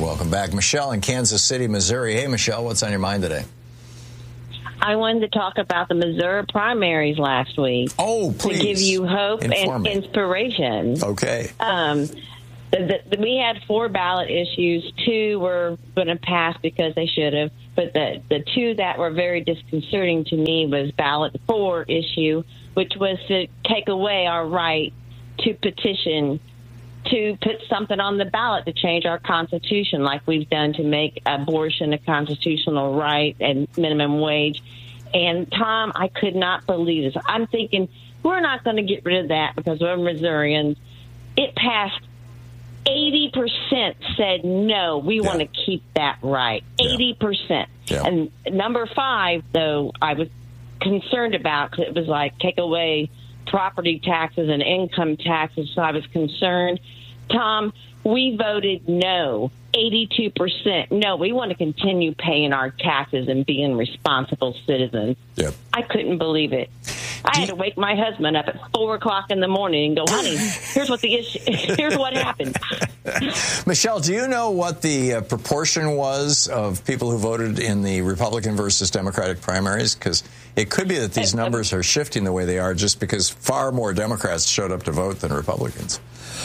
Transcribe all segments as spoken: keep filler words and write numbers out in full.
welcome back. Michelle in Kansas City, Missouri. Hey, Michelle, what's on your mind today? I wanted to talk about the Missouri primaries last week. Oh, please. To give you hope Inform and me. inspiration. Okay. Um, the, the, we had four ballot issues. Two were going to pass because they should have. But the, the two that were very disconcerting to me was ballot four issue, which was to take away our right to petition to put something on the ballot to change our Constitution, like we've done to make abortion a constitutional right and minimum wage. And, Tom, I could not believe this. I'm thinking, we're not going to get rid of that because we're Missourians. It passed. eighty percent said, no, we yeah. want to keep that right. eighty percent. Yeah. And number five, though, I was concerned about because it was like take away property taxes and income taxes, so I was concerned. Tom, we voted no, eighty-two percent. No, we want to continue paying our taxes and being responsible citizens. Yep. I couldn't believe it. I had to wake my husband up at four o'clock in the morning and go, honey, here's what the issue, here's what happened. Michelle, do you know what the uh, proportion was of people who voted in the Republican versus Democratic primaries? Because it could be that these numbers are shifting the way they are just because far more Democrats showed up to vote than Republicans.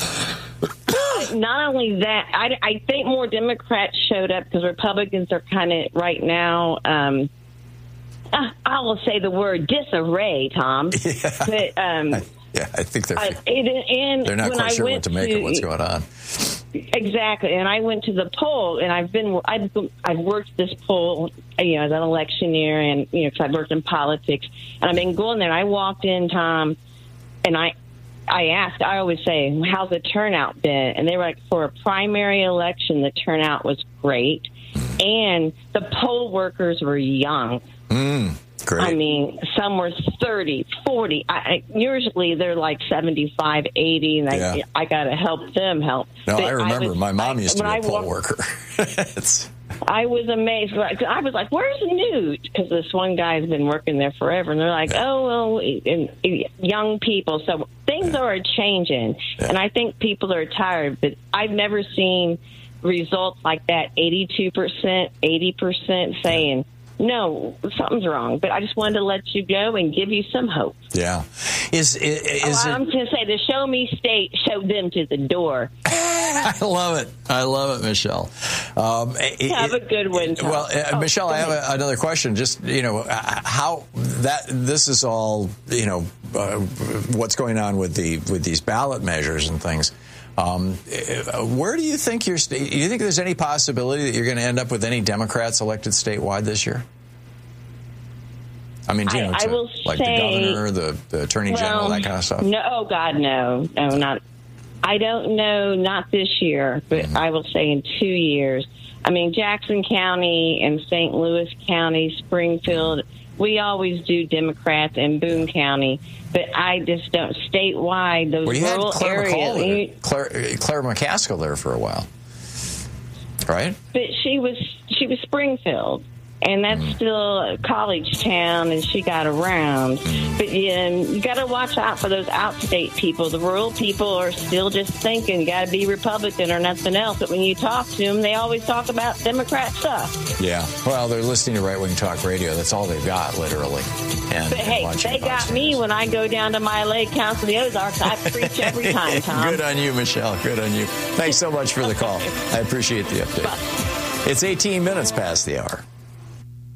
Not only that, I, I think more Democrats showed up because Republicans are kind of right now, um, uh, I will say the word disarray, Tom. Yeah, but, um, I, yeah, I think they're, uh, it, and they're not when quite I sure went what to make to, of what's going on. Exactly, and I went to the poll, and I've been I've, I've worked this poll, you know, as an electioneer, and you know, because I've worked in politics, and I've been going there. And I walked in, Tom, and I I asked, I always say, how's the turnout been? And they were like, for a primary election, the turnout was great, and the poll workers were young. Mm. Great. I mean, some were thirty, forty. I, I, usually they're like seventy-five, eighty, and yeah. I, I got to help them help. No, but I remember. I was, my mom I, used to be a poll walked, worker. it's... I was amazed. I was like, where's the news? Because this one guy's been working there forever. And they're like, yeah. oh, well, and, and young people. So things yeah. are changing. Yeah. And I think people are tired. But I've never seen results like that, eighty-two percent, eighty percent saying, no, something's wrong. But I just wanted to let you go and give you some hope. Yeah. Is, is, is oh, it... I'm going to say the show me state showed them to the door. I love it. I love it, Michelle. Um, have it, a good one, Tom. Well, uh, oh, Michelle, I have a, another question. Just, you know, how that this is all, you know, uh, what's going on with the with these ballot measures and things. Um, where do you think you're? Do you think there's any possibility that you're going to end up with any Democrats elected statewide this year? I mean, you know, I, to, I will like say, the governor, the, the attorney well, general, that kind of stuff. No, oh God, no, no, not. I don't know, not this year, but mm-hmm. I will say in two years. I mean, Jackson County and Saint Louis County, Springfield, we always do Democrats, and Boone County, but I just don't statewide those well, you rural had Claire areas. McCall, Claire, Claire McCaskill there for a while, right? But she was she was Springfield. And that's mm. still a college town, and she got around. Mm. But yeah, you got to watch out for those outstate people. The rural people are still just thinking, got to be Republican or nothing else. But when you talk to them, they always talk about Democrat stuff. Yeah. Well, they're listening to right-wing talk radio. That's all they've got, literally. And, but, hey, and they got me when I go down to my Lake Council of the Ozarks. I preach every time, Tom. Good on you, Michelle. Good on you. Thanks so much for the call. I appreciate the update. Bye. It's eighteen minutes past the hour.